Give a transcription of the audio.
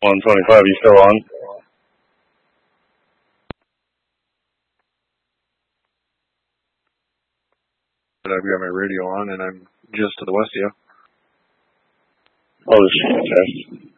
125, you still on? I've got my radio on, and I'm just to the west of you. Oh, this is test.